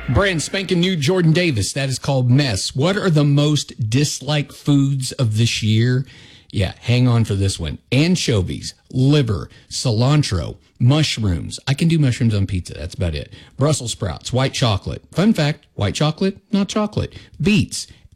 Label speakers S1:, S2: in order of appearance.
S1: Brand spanking new Jordan Davis. That is called Mess. What are the most disliked foods of this year? Yeah, hang on for this one. Anchovies, liver, cilantro, mushrooms. I can do mushrooms on pizza. That's about it. Brussels sprouts, white chocolate. Fun fact, white chocolate, not chocolate. Beets,